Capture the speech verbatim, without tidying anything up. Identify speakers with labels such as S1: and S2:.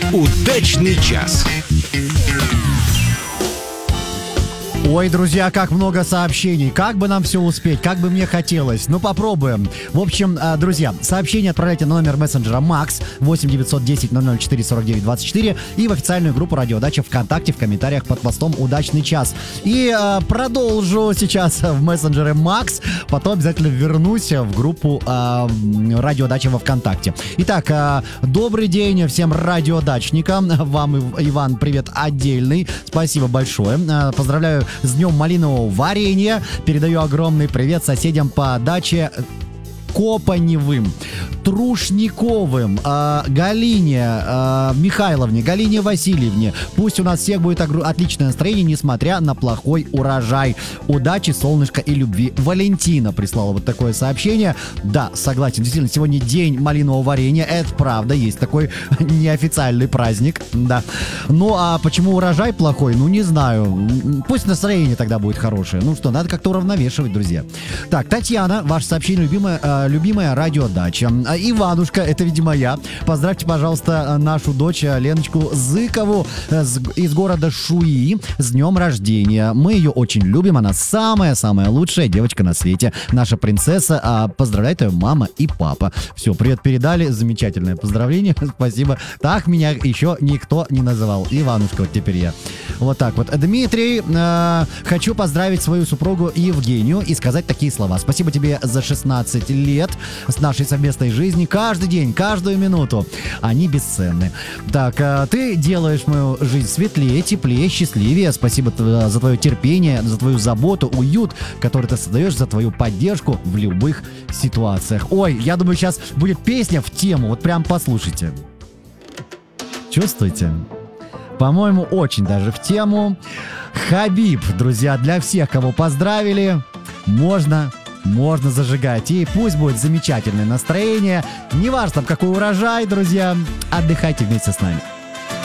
S1: Удачный час.
S2: Ой, друзья, как много сообщений. Как бы нам все успеть, как бы мне хотелось. Ну, попробуем. В общем, друзья, сообщение отправляйте на номер мессенджера Макс восемь девятьсот десять ноль ноль четыре сорок девять двадцать четыре и в официальную группу Радиодача ВКонтакте в комментариях под постом «Удачный час». И э, продолжу сейчас в мессенджере Макс, потом обязательно вернусь в группу э, Радиодача во ВКонтакте. Итак, э, добрый день всем радиодачникам. Вам, Иван, привет отдельный. Спасибо большое. Э, поздравляю с днем малинового варенья. Передаю огромный привет соседям по даче Копаневым, Трушниковым, э, Галине э, Михайловне, Галине Васильевне. Пусть у нас всех будет огр- отличное настроение, несмотря на плохой урожай. Удачи, солнышка и любви. Валентина прислала вот такое сообщение. Да, согласен, действительно, сегодня день малинового варенья. Это правда, есть такой неофициальный праздник. Да. Ну, а почему урожай плохой? Ну, не знаю. Пусть настроение тогда будет хорошее. Ну что, надо как-то уравновешивать, друзья. Так, Татьяна, ваше сообщение, любимое, э, любимая радиодача. Иванушка, это, видимо, я. Поздравьте, пожалуйста, нашу дочь Леночку Зыкову из города Шуи с днем рождения. Мы ее очень любим, она самая-самая лучшая девочка на свете. Наша принцесса. А поздравляет ее мама и папа. Все, привет передали, замечательное поздравление, спасибо. Так меня еще никто не называл. Иванушка, вот теперь я. Вот так вот. Дмитрий, э, хочу поздравить свою супругу Евгению и сказать такие слова. Спасибо тебе за шестнадцать лет с нашей совместной жизни. Каждый день, каждую минуту. Они бесценны. Так, ты делаешь мою жизнь светлее, теплее, счастливее. Спасибо за твое терпение, за твою заботу, уют, который ты создаешь, за твою поддержку в любых ситуациях. Ой, я думаю, сейчас будет песня в тему. Вот прям послушайте. Чувствуете? По-моему, очень даже в тему. Хабиб, друзья, для всех, кого поздравили, можно... Можно зажигать, и пусть будет замечательное настроение. Не важно, там какой урожай, друзья, отдыхайте вместе с нами.